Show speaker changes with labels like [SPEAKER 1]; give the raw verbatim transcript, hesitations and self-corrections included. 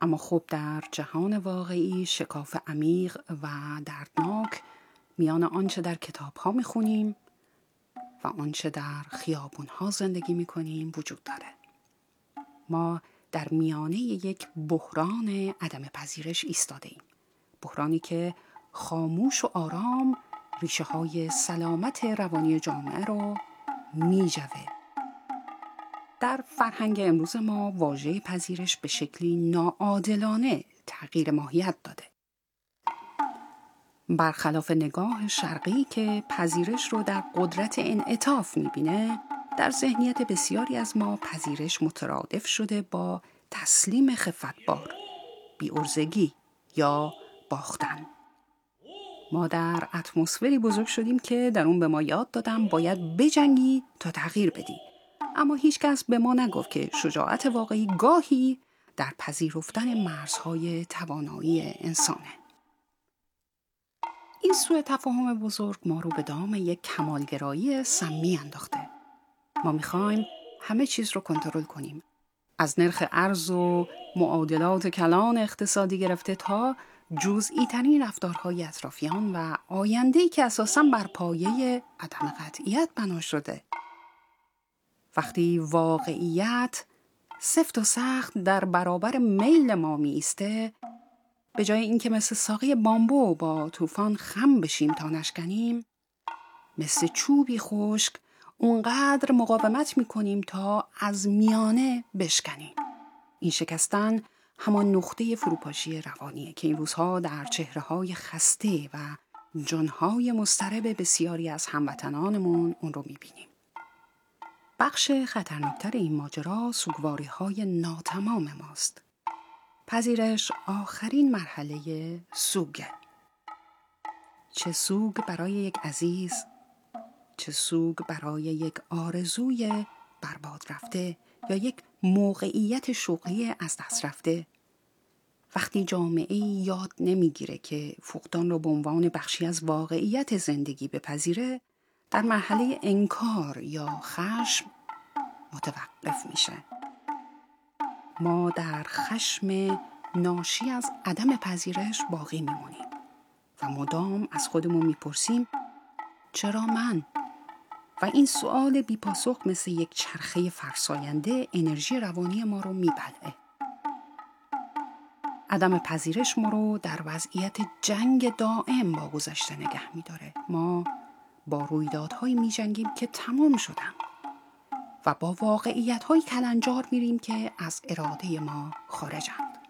[SPEAKER 1] اما خب در جهان واقعی شکاف عمیق و دردناک میان آنچه در کتاب‌ها می‌خونیم و آنچه در خیابون‌ها زندگی می‌کنیم وجود داره. ما در میانه یک بحران عدم پذیرش ایستاده ایم. بحرانی که خاموش و آرام ریشه های سلامت روانی جامعه رو میجوه. در فرهنگ امروز ما واژه پذیرش به شکلی ناعادلانه تغییر ماهیت داده. برخلاف نگاه شرقی که پذیرش رو در قدرت انعطاف میبینه، در ذهنیت بسیاری از ما پذیرش مترادف شده با تسلیم خفتبار، بی‌عرضگی یا باختن. ما در اتمسفری بزرگ شدیم که در اون به ما یاد دادن باید بجنگی تا تغییر بدی. اما هیچ کس به ما نگفت که شجاعت واقعی گاهی در پذیرفتن مرزهای توانایی انسانه. این سوء تفاهم بزرگ ما رو به دام یک کمالگرایی سمی انداخته. ما میخوایم همه چیز رو کنترل کنیم. از نرخ ارز و معادلات کلان اقتصادی گرفته تا جزئی ترین رفتارهای اطرافیان و آینده‌ای که اساساً بر پایه عدم قطعیت بنا شده. وقتی واقعیت سفت و سخت در برابر میل ما می ایسته، به جای اینکه مثل ساقه بامبو با طوفان خم بشیم تا نشکنیم، مثل چوبی خشک اونقدر مقاومت میکنیم تا از میانه بشکنیم. این شکستن همان نقطه فروپاشی روانیه که این روزها در چهره‌های خسته و جانهای مضطرب بسیاری از هموطنانمون اون رو میبینیم. بخش خطرناکتر این ماجرا سوگواری‌های ناتمام ماست. پذیرش آخرین مرحله سوگه. چه سوگ برای یک عزیز، چه سوگ برای یک آرزوی برباد رفته یا یک موقعیت شغلی از دست رفته. وقتی جامعه یاد نمیگیره که فقدان رو به عنوان بخشی از واقعیت زندگی بپذیره، در مرحله انکار یا خشم متوقف میشه. ما در خشم ناشی از عدم پذیرش باقی میمونیم و مدام از خودمون میپرسیم چرا من؟ و این سوال بی‌پاسخ مثل یک چرخه فرساینده انرژی روانی ما رو میبلعه. عدم پذیرش ما رو در وضعیت جنگ دائم با گذشته نگه میداره. ما با رویدادهایی میجنگیم که تمام شدن و با واقعیت‌های کلنجار میریم که از اراده ما خارجند.